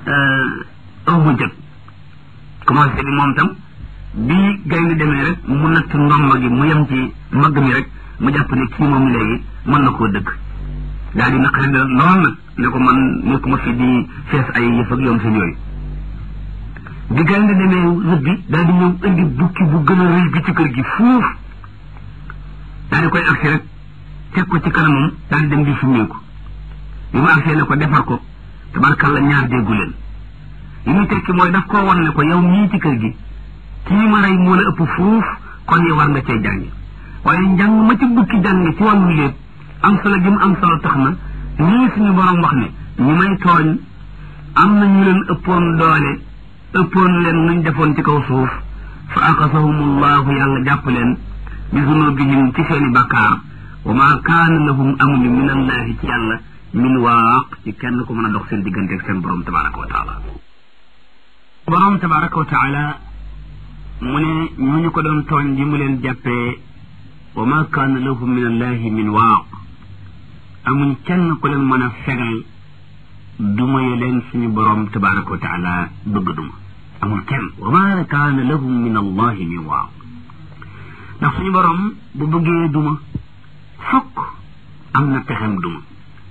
aw ma jëg commencé bi moom tam bi gay ni demee rek mu natt ndomba gi mu yem ci mbagg mi rek mu jàpp ne kii moom léegi mën na koo dëgg daal di naqari lool nag ne ko man nekkuma fi di fees ay yëf ak yoom seen yooyu bi gay ni demee rëbbi daal di ñëw indi bukki bu gën a rëy bi ci kër gi fuuf daal di koy agsi rek teg ko ci kanamam daal di dem di summeeku bi mu agsee ne ko defar ko tabarkalla ñaar déggu leen li muy tekki mooy daf koo won ne ko yow mii ci kër gi kii ma rey moo la ëpp fuuf kon yow war nga cee jàngi waaye njàng ma ci bukki jàngi ci wàllu lépp am solo gi mu am solo tax na nii suñu borom wax ne ñi may tooñ am na ñu leen ëppoon doole ëppoon leen nuñ defoon ci kaw suuf fa axasahumullahu yàlla jàpp leen bi zunubihim ci seeni bakkaar wa ma kaana lahum amuñu min allahi ci yàlla min waaq ci kenn ko mën a dox seen diggante ak seen borom tabaraka wa taala borom tabaraka wa taala mu ne ñu ko doon tooñ bi mu leen jàppee wa ma kaana lahum min allahi min waaq amuñ kenn ku leen mën a fegal duma ye leen suñu borom tabaraka wa taala bëgg duma amul kenn wa ma kaana lahum min allahi min waaq ndax suñu borom bu bëggee duma fokk am na pexem duma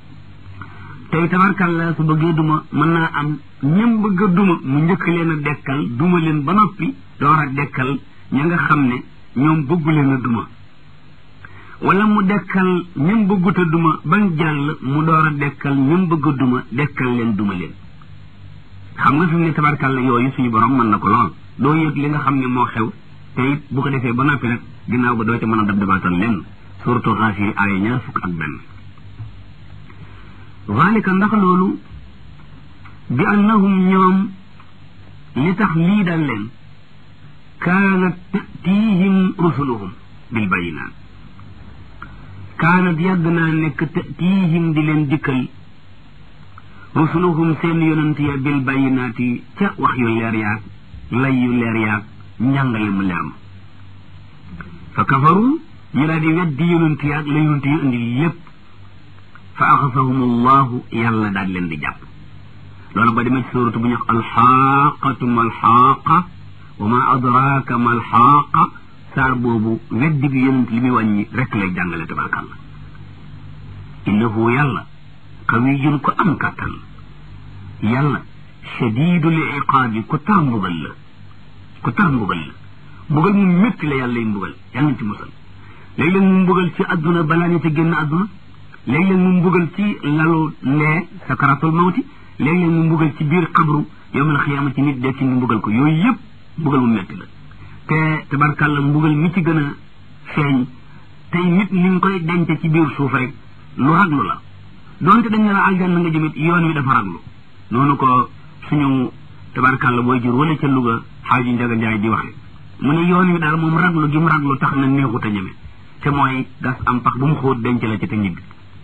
tey tabarkalla su bëggee duma mën naa am ñëm bëgg a duma mu njëkk leen a dekkal duma leen ba noppi door a dekkal ña nga xam ne ñoom bëggu leen a duma wala mu dekkal ñëm bëggut a duma bañ jàll mu door a dekkal ñëm bëgg a duma dekkal leen duma leen xam nga fi mu ne tabarkalla yooyu suñu borom mën na ko lool doo yëg li nga xam ne moo xew te it bu ko defee ba noppi nag ginnaaw ba doo ca mën a dab dabaatal lenn surtout xaas yi aaya ñaar fukk ak benn zalika ndax loolu bi annahum ñoom li tax lii dal leen kaanat tatihim rusuluhum bil bayinaat kaanat yàgg naa nekk tatihim di leen dikkal rusuluhum seen yonent ya bil bayinaati ca wax yu leer yaag lay yu leer yaag njàngale mu leer ma fa kafaru ñu daal di weddi yonent yaag la yonent yu indi lépp fa axasahum allahu yàlla daal leen di jàpp loolu ba demee ci suuratu bu ñu wax alxaaqatu malxaaqa wa ma adraaka malxaaqa saar boobu weddi bi yonent li muy wàññi rek lay jàngale tabarakàllah innahu yàlla qawiyun ko am kàttan yàlla shadidul iqaabi ku tar mbugal la mbugal mu métti la yàlla yi mbugal yàlla ci musal léeg-léeg mu mbugal ci adduna balaa ñu ci génn adduna léeg-léeg mu mbugal ci lalu lee sakaratul mawti léeg-léeg mu mbugal ci biir xabru yawmal xiyaama ci nit dekki ñu mbugal ko yooyu yëpp mbugal mu métti la te tabarkàlla mbugal mi ci gën a feeñ tey nit ni nga koy denc ci biir suuf rek lu raglu la donte dañ ne la aljanna nga jëmit yoon wi dafa raglu noonu ko suñu tabarkàlla booy jur wala ca Louga xaaju Njaga Njaay di waxe mu ne yoon wi daal moom raglu gi mu raglu tax na neexut a ñeme te mooy gas am pax bu mu xóot denc la ci te ñibbi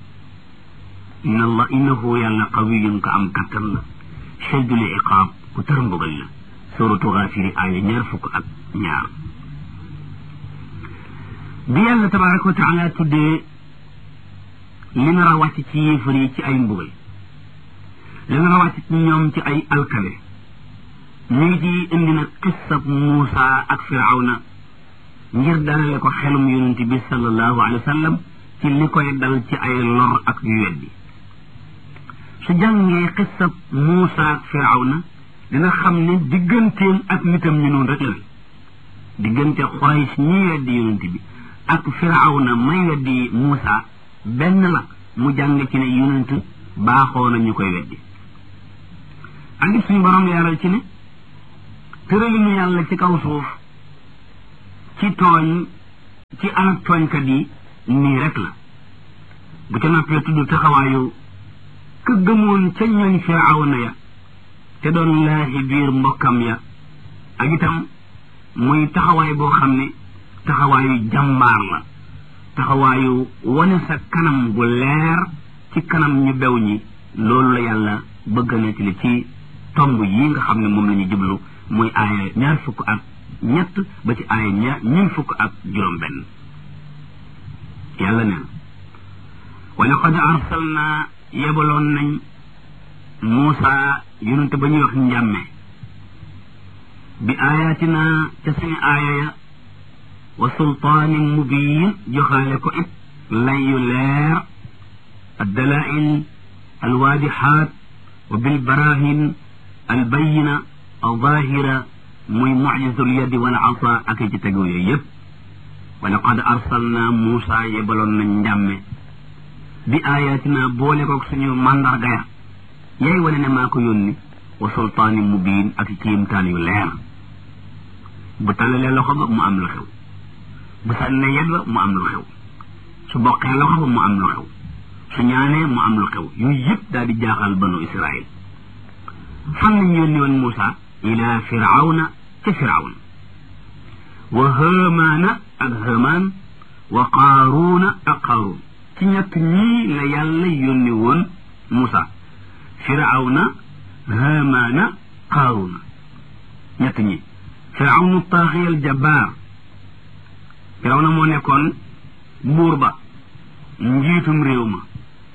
innahu yàlla qawiyun ko am kattan la shaddul iqaab ku tar mbugal la suratu Gaafiri aaya 22 bi yàlla tabaraka wa taala tuddee li nar a wàcc ci yéefar yi ci ay mbugal li nar a wàcc ci ñoom ci ay alkale ñu ngi ci indi nag qissab Muusa ak Firawna ngir dalale ko xelum yonent bi sallallahu alayhi wa sallam ci li koy dal ci ay lor ak yu weddi su jàngee qissab Muusa ak Firawna dina xam ne digganteem ak nitam ñu noonu rek la diggante Quraysh ñi weddi yonent bi ak Firawna may weddi Muusa benn la mu jàng ci ne yonent baaxoo na ñu koy weddi andi suñu borom leeral ci ne tëralinu yàlla ci kaw suuf ci tooñ ci alak tooñkat yi nii rek la bu ca noppee tudd taxawaayu ka gëmoon ca ñooñ Firawna ya te doon laahi biir mbokkam ya ak itam muy taxawaay boo xam ne taxawaayu jàmbaar la taxawaayu wane sa kanam gu leer ci kanam ñu bew ñi loolu la yàlla bëgg na ci li ci tomb yi nga xam ne moom la ñu jublu muy aaya 23 ba ci aaya 25 yàlla ne wa laqad arsalna yebaloon nañ Muusa yonente ba ñuy wax njàmme bi ayatina ca suñu aaya ya wa sultaanin mubiin joxaale ko it lay yu leer addalaa'il alwaadixaat wa bilbarahin albayina alzahira muy mucjisul yadi wal asa ak ci tegu yooyu yëpp wa laqad arsalna Muusa yebaloon nañ njàmme bi ayatina boole koog suñu mandarga ya yaay wane ne maa ko yónni wa sultaanin mubiin ak kéemtaan yu leer bu tàllalee loxo ba mu am lu xew bu sànnee yet ba mu am lu xew su boqee loxo ba mu am lu xew su ñaanee mu am lu xew yooyu yëpp daal di jaaxal banu Israil fan lañ yónni woon Muusa ila firawna ca firawna wa haamaana ak haamaan wa qaaruuna ak qaaruun ci ñett ñii la yàlla yónni woon Muusa firawna haamaana qaaruuna ñett ñi firawnu taaxiyal jabbaar firawna moo nekkoon buur ba njiitum réew ma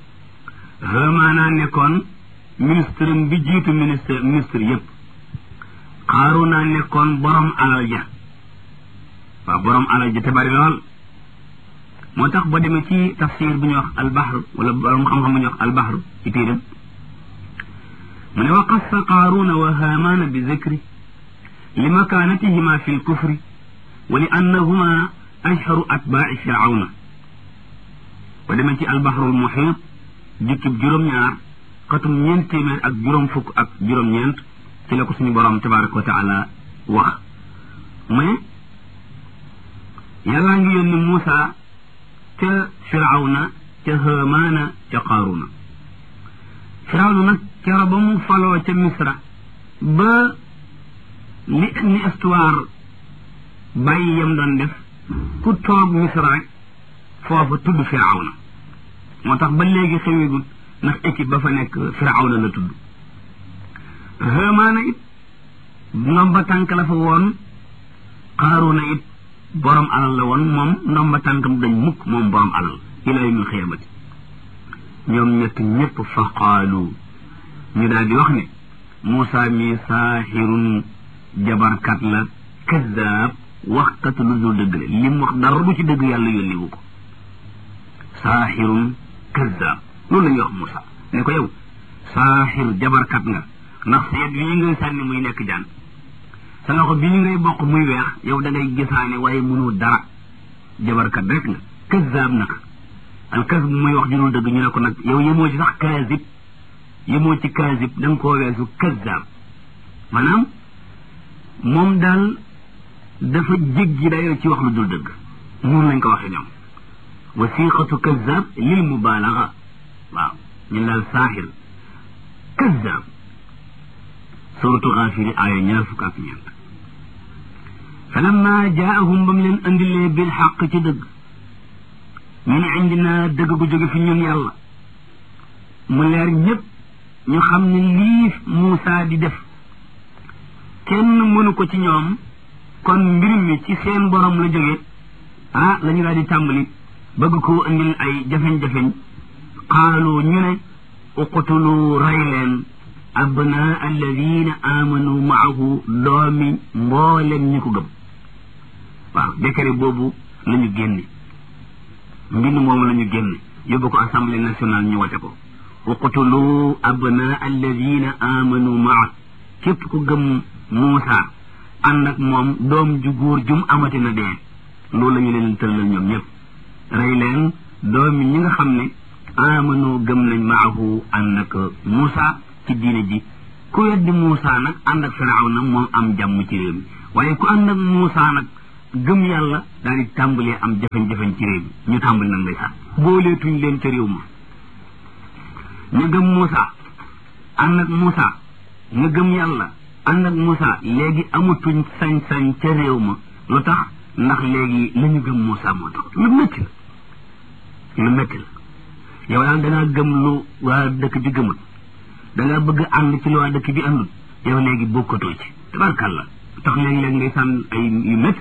haamaana nekkoon ministre bi jiitu ministre yépp qaaruuna nekkoon borom alal ja waaw borom alal ja te bari lool moo tax boo demee ci tafsir bu ñuy wax albahr wala borom xam-xam bu ñuy wax albahr ci tiiram mu ne wa qassa qaaruuna wa haamaana bi zikri li makaanatihima fi lkufri wa li annahuma ashharu atbaaci firawna boo demee ci albahrul muhiit jukkib juróom-ñaar xatum 400 ci la ko suñu borom tabaraka wa taala wax mais yàllaa ngi yónni Muusa ca firawna ca haamaana ca qaaruna firawna nag kero ba mu faloo ca misra ba li ni histoire bàyyi yam doon def ku toog misra rek foofa tudd firawna moo tax ba léegi xewigul ndax équipe ba fa nekk Firawna la tudd Haamaana it ndomba tànk la fa woon Qaaruuna it borom alal la woon moom ndomba tànkam dañ mukk moom borom alal ila yawmil xiyaamati ñoom ñett ñëpp fa qaalu ñu daal di wax ne Muusaa mi saaxirun jabarkat la kazaab waxkat lu dul dëgg la li mu wax dara du ci dëgg yàlla yónni wu ko saaxirun kazaab loolu la ñuy wax Muusaa ne ko yow saaxir jabarkat nga ndax seet bii ngay sànni muy nekk jaan sa loxo bii ngay bokk muy weex yow da ngay gisaane waaye mënoo dara jabarkat rek nga kazaab nag al kasb muy wax ju dul dëgg ñu ne ko nag yow yemoo ci sax kaazib yemoo ci kaazib da nga koo weesu kazaab maanaam moom daal dafa jéggi dayoo ci wax lu dul dëgg moom lañ ko waxee ñoom wasiqatu kazaab lil mubaalaga waaw ñu laal saaxir kazaab suratu Gaafir aaya 24 falamma jaahum bam leen andilee bil xaq ci dëgg min indina dëgg gu jóge fi ñun yàlla mu leer ñëpp ñu xam ne lii Muusaa di def kenn mënu ko ci ñoom kon mbir mi ci seen borom la jóge la ñu daal di tàmbali bëgg koo indil ay jafeñ-jafeñ qaalu ñu ne uqtulu rey leen abnaa alladina amanu maahu doomi mboolem ñi ko gëm waaw décret boobu la ñu génne mbind moomu la ñu génne yóbbu ko assemblée nationale ñu wate ko uqtulu abnaa alladina amanu maa képp ku gëm Muusaa ànd ak moom doom ju góor jum amati na dee loolu la ñu leen tëllal ñoom ñëpp rey leen doomi ñi nga xam ne amanu gëm nañ maahu ànd ak Muusaa ci diine ji ku weddi Muusaa nag ànd ak Firawna moom am jàmm ci réew mi waaye ku ànd ak Muusaa nag gëm yàlla daal di tàmbalee am jafe-jafe ci réew mi ñu tàmbali nag ndeysaan booleetuñ leen ca réew ma ñu gëm Muusaa ànd ak Muusaa nga gëm yàlla ànd ak Muusaa léegi amatuñ sañ-sañ ca réew ma lu tax ndax léegi la ñu gëm Muusaa moo tax lu métti la yow daal dangaa gëm lu waa dëkk bi gëmul dangaa bëgg ànd ci lu waa dëkk bi àndul yow léegi bokkatoo ci tabarkàlla tax léegi-léeg ngay sànn ay yu métti